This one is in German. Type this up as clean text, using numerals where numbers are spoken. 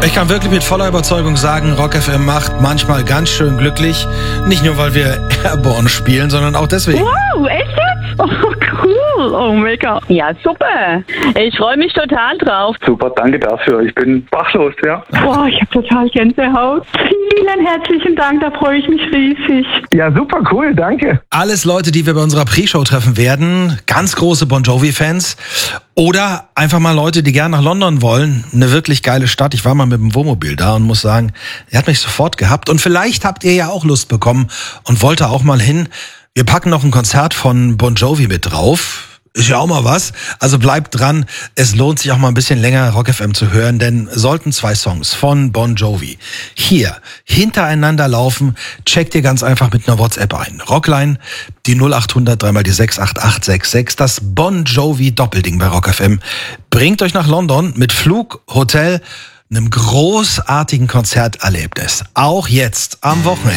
Ich kann wirklich mit voller Überzeugung sagen, Rock FM macht manchmal ganz schön glücklich. Nicht nur, weil wir Airborne spielen, sondern auch deswegen. Wow, echt jetzt? Oh, cool. Oh, mega. Ja, super. Ich freue mich total drauf. Super, danke dafür. Ich bin sprachlos, ja. Boah, ich habe total Gänsehaut. Vielen herzlichen Dank, da freue ich mich riesig. Ja, super cool, danke. Alles Leute, die wir bei unserer Pre-Show treffen werden. Ganz große Bon Jovi-Fans. Oder einfach mal Leute, die gerne nach London wollen. Eine wirklich geile Stadt. Ich war mal mit dem Wohnmobil da und muss sagen, er hat mich sofort gehabt. Und vielleicht habt ihr ja auch Lust bekommen und wollt da auch mal hin. Wir packen noch ein Konzert von Bon Jovi mit drauf. Ist ja auch mal was. Also bleibt dran. Es lohnt sich auch mal ein bisschen länger Rock FM zu hören, denn sollten 2 Songs von Bon Jovi hier hintereinander laufen, checkt ihr ganz einfach mit einer WhatsApp ein. Rockline, die 0800 3 die 68866, das Bon Jovi Doppelding bei Rock FM. Bringt euch nach London mit Flug, Hotel, einem großartigen Konzerterlebnis. Auch jetzt am Wochenende.